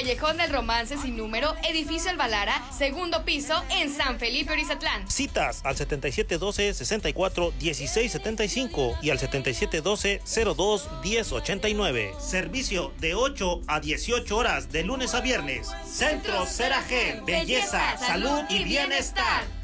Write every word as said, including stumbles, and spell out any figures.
Callejón del Romance sin número, Edificio Alvalara, segundo piso, en San Felipe, Orizatlán. Citas al setenta y siete doce, sesenta y cuatro, dieciséis setenta y cinco y al setenta y siete doce, cero dos, diez ochenta y nueve. Servicio de ocho a dieciocho horas de lunes a viernes. Centro Ceragen, belleza, salud y bienestar.